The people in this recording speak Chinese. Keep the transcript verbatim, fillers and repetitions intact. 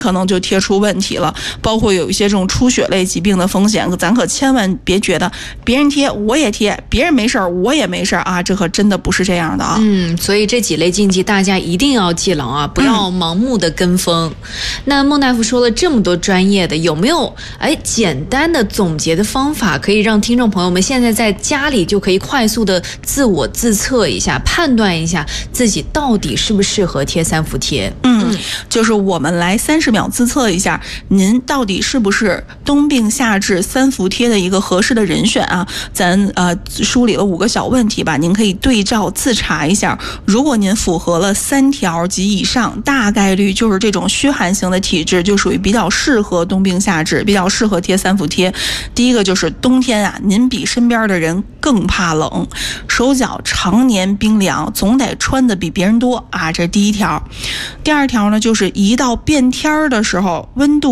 可能就贴出问题了，包括有一些这种出血类疾病的风险，咱可千万别觉得别人贴我也贴，别人没事我也没事啊，这可真的不是这样的啊。 嗯，所以这几类禁忌大家一定要记牢啊，不要盲目的跟风。嗯、那孟大夫说了这么多专业的，有没有哎简单的总结的方法，可以让听众朋友们现在在家里就可以快速的自我自测一下，判断一下自己到底适不适合贴三伏贴？ 嗯，就是我们来三十秒自测一下，您到底是不是冬病夏治三伏贴的一个合适的人选啊？咱呃梳理了五个小问题吧，您可以对照自查一下。如果您符合了三条及以上，大概率就是这种虚寒型的体质，就属于比较适合冬病夏治，比较适合贴三伏贴。第一个就是冬天啊，您比身边的人更怕冷，手脚常年冰凉，总得穿的比别人多啊，这是第一条。第二条呢，就是一到变天儿的时候，温度